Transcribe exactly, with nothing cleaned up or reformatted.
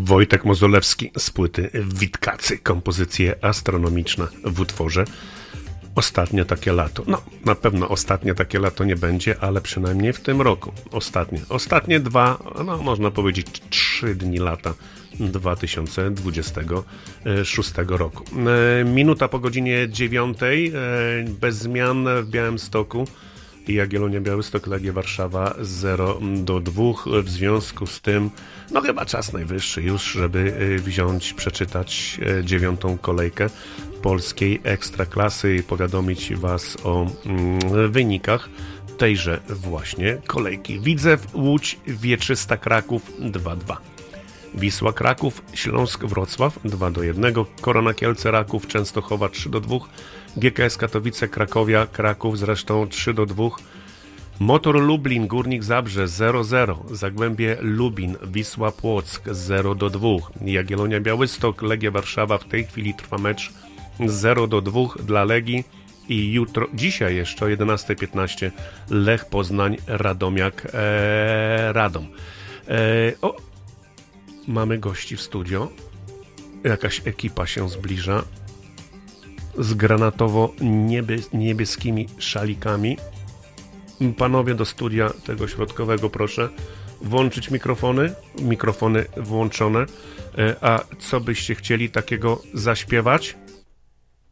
Wojtek Mozolewski z płyty Witkacy, kompozycje astronomiczne w utworze Ostatnie takie lato. No, na pewno ostatnie takie lato nie będzie, ale przynajmniej w tym roku. Ostatnie. Ostatnie dwa, no można powiedzieć trzy dni lata dwa tysiące dwudziestego szóstego roku. Minuta po godzinie dziewiątej, bez zmian w Białymstoku. Jagiellonia Białystok, Legia Warszawa zero do dwóch. W związku z tym, no chyba czas najwyższy już, żeby wziąć, przeczytać dziewiątą kolejkę polskiej Ekstraklasy i powiadomić Was o mm, wynikach tejże właśnie kolejki. Widzew Łódź Wieczysta Kraków dwa dwa. Wisła Kraków Śląsk Wrocław dwa do jednego. Korona Kielce Raków Częstochowa trzy do dwóch. G K S Katowice Krakowia Kraków zresztą trzy do dwóch. Motor Lublin Górnik Zabrze zero zero. Zagłębie Lubin Wisła Płock zero do dwóch. Jagiellonia Białystok Legia Warszawa, w tej chwili trwa mecz zero do dwóch dla Legii. I jutro, dzisiaj jeszcze o jedenasta piętnaście Lech Poznań Radomiak ee, Radom. E, o, mamy gości w studio. Jakaś ekipa się zbliża z granatowo-niebieskimi szalikami. Panowie do studia tego środkowego proszę włączyć mikrofony. Mikrofony włączone. A co byście chcieli takiego zaśpiewać?